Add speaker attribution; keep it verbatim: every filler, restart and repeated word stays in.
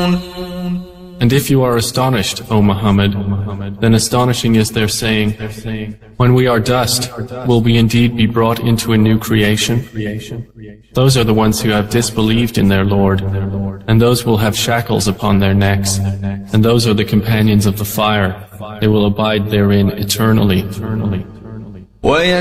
Speaker 1: And if you are astonished, O Muhammad, then astonishing is their saying, when we are dust, will we indeed be brought into a new creation? Those are the ones who have disbelieved in their Lord, and those will have shackles upon their necks, and those are the companions of the fire. They will abide therein eternally.